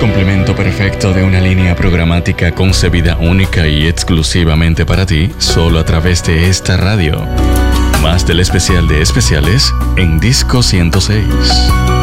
complemento perfecto de una línea programática concebida única y exclusivamente para ti, solo a través de esta radio. Más del especial de especiales en Disco 106.